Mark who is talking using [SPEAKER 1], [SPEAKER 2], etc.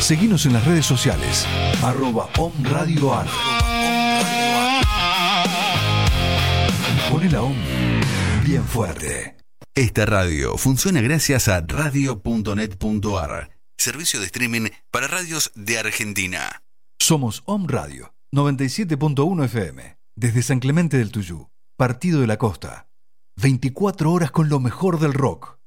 [SPEAKER 1] Seguinos en las redes sociales, @OMRadioAR. Poné la OM bien fuerte.
[SPEAKER 2] Esta radio funciona gracias a radio.net.ar, servicio de streaming para radios de Argentina.
[SPEAKER 1] Somos OM Radio, 97.1 FM, desde San Clemente del Tuyú, Partido de la Costa. 24 horas con lo mejor del rock.